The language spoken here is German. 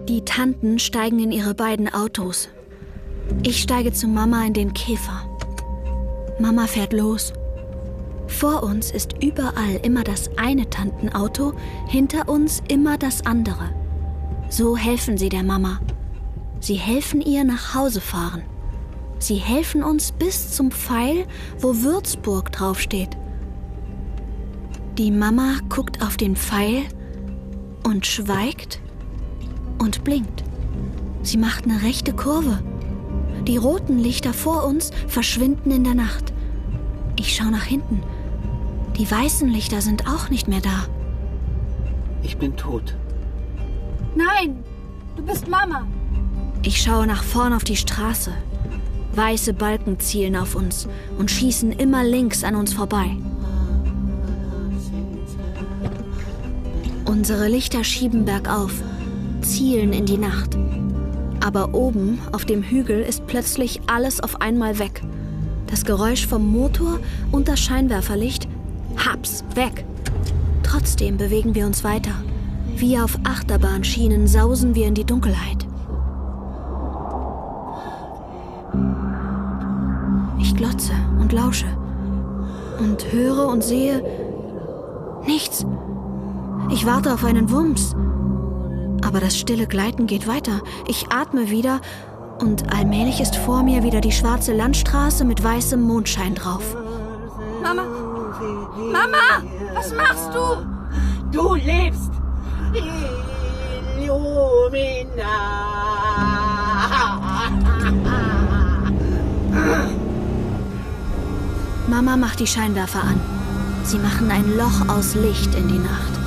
Die Tanten steigen in ihre beiden Autos. Ich steige zu Mama in den Käfer. Mama fährt los. Vor uns ist überall immer das eine Tantenauto, hinter uns immer das andere. So helfen sie der Mama. Sie helfen ihr nach Hause fahren. Sie helfen uns bis zum Pfeil, wo Würzburg draufsteht. Die Mama guckt auf den Pfeil und schweigt und blinkt. Sie macht eine rechte Kurve. Die roten Lichter vor uns verschwinden in der Nacht. Ich schaue nach hinten. Die weißen Lichter sind auch nicht mehr da. Ich bin tot. Nein, du bist Mama. Ich schaue nach vorn auf die Straße. Weiße Balken zielen auf uns und schießen immer links an uns vorbei. Unsere Lichter schieben bergauf, zielen in die Nacht. Aber oben auf dem Hügel ist plötzlich alles auf einmal weg. Das Geräusch vom Motor und das Scheinwerferlicht, haps, weg. Trotzdem bewegen wir uns weiter. Wie auf Achterbahnschienen sausen wir in die Dunkelheit. Ich glotze und lausche und höre und sehe nichts. Ich warte auf einen Wumms. Aber das stille Gleiten geht weiter. Ich atme wieder und allmählich ist vor mir wieder die schwarze Landstraße mit weißem Mondschein drauf. Mama! Mama! Was machst du? Du lebst! Illumina! Mama macht die Scheinwerfer an. Sie machen ein Loch aus Licht in die Nacht.